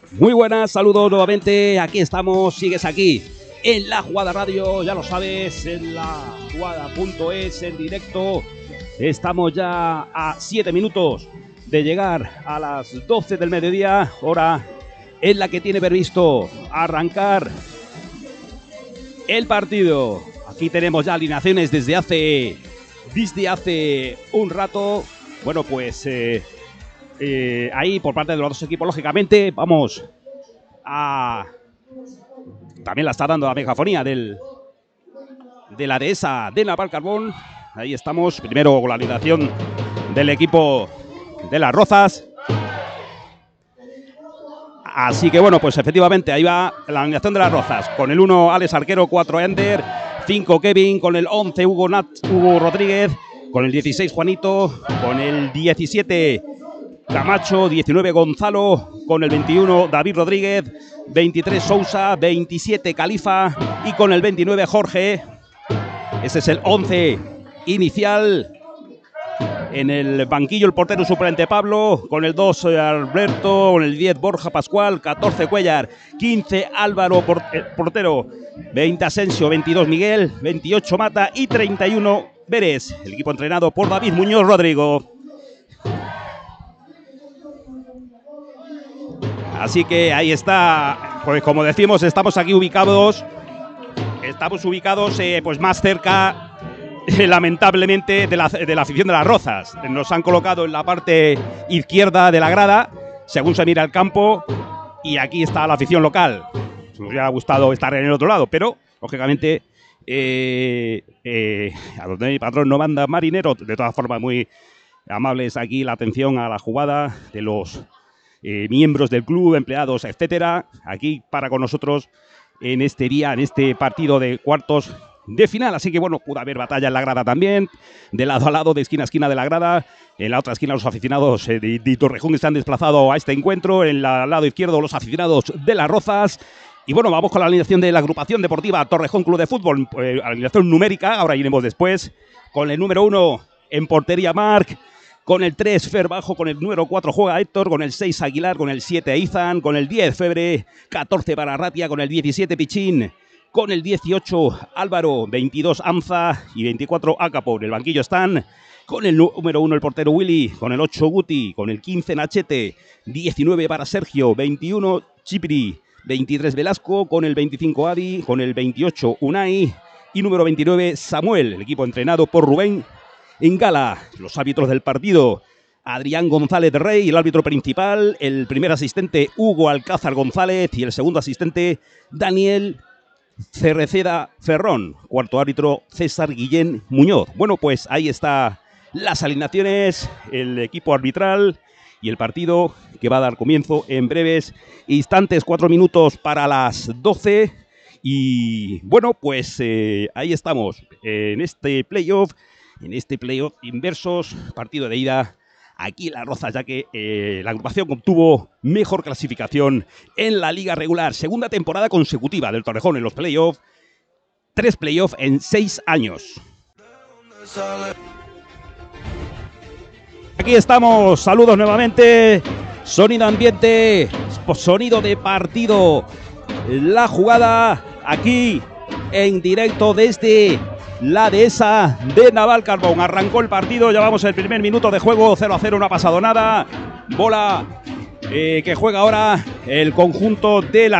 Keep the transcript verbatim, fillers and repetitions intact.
Muy buenas, saludos nuevamente, aquí estamos, sigues aquí en La Jugada Radio, ya lo sabes, en la jugada punto es, en directo. Estamos ya a siete minutos de llegar a las doce del mediodía, hora en la que tiene previsto arrancar el partido. Aquí tenemos ya alineaciones desde hace, desde hace un rato. Bueno, pues eh, eh, ahí por parte de los dos equipos, lógicamente, vamos a... También la está dando la megafonía del, de la dehesa de Navalcarbón. Ahí estamos, primero con la alineación del equipo de Las Rozas. Así que bueno, pues efectivamente ahí va la alineación de Las Rozas. Con el uno, Alex Arquero, cuatro, Ender, cinco, Kevin, con el once, Hugo, Nat, Hugo Rodríguez, con el dieciséis, Juanito, con el diecisiete, Camacho, diecinueve, Gonzalo, con el veintiuno, David Rodríguez, veintitrés, Sousa, veintisiete, Califa y con el veintinueve, Jorge. Ese es el once inicial. En el banquillo el portero suplente Pablo, con el dos Alberto, con el diez Borja Pascual, catorce Cuellar, quince Álvaro portero, veinte Asensio, veintidós Miguel, veintiocho Mata y treinta y uno Vélez. El equipo entrenado por David Muñoz Rodrigo. Así que ahí está, pues como decimos, estamos aquí ubicados, estamos ubicados eh, pues más cerca, eh, lamentablemente, de la, de la afición de Las Rozas. Nos han colocado en la parte izquierda de la grada, según se mira el campo, y aquí está la afición local. Nos hubiera gustado estar en el otro lado, pero, lógicamente, eh, eh, a donde mi patrón no manda marinero. De todas formas, muy amables aquí la atención a la jugada de los Eh, miembros del club, empleados, etcétera, aquí para con nosotros en este día, en este partido de cuartos de final. Así que bueno, pudo haber batalla en la grada también, de lado a lado, de esquina a esquina de la grada. En la otra esquina los aficionados eh, de, de Torrejón se han desplazado a este encuentro. En la, el lado izquierdo los aficionados de Las Rozas. Y bueno, vamos con la alineación de la agrupación deportiva Torrejón Club de Fútbol, eh, alineación numérica, ahora iremos después, con el número uno en portería Marc, con el tres, Fer Bajo, con el número cuatro juega Héctor, con el seis Aguilar, con el siete Izan, con el diez Febre, catorce Bararratia, con el diecisiete Pichín, con el dieciocho Álvaro, veintidós Amza y veinticuatro Acapo. En el banquillo están con el número uno el portero Willy, con el ocho Guti, con el quince Nachete, diecinueve para Sergio, veintiuno Chipri, veintitrés Velasco, con el veinticinco Adi, con el veintiocho Unai y número veintinueve Samuel. El equipo entrenado por Rubén en Gala. Los árbitros del partido: Adrián González Rey, el árbitro principal, el primer asistente Hugo Alcázar González y el segundo asistente Daniel Cerreceda Ferrón. Cuarto árbitro César Guillén Muñoz. Bueno, pues ahí está las alineaciones, el equipo arbitral y el partido que va a dar comienzo en breves instantes. Cuatro minutos para las doce. Y bueno, pues eh, ahí estamos en este playoff. En este playoff inversos, partido de ida aquí en Las Rozas, ya que eh, la agrupación obtuvo mejor clasificación en la liga regular. Segunda temporada consecutiva del Torrejón en los playoffs. Tres playoffs en seis años. Aquí estamos, saludos nuevamente. Sonido ambiente, sonido de partido. La jugada aquí en directo desde la dehesa de Navalcarbón. Arrancó el partido, llevamos el primer minuto de juego, cero a cero, no ha pasado nada. Bola eh, que juega ahora el conjunto de la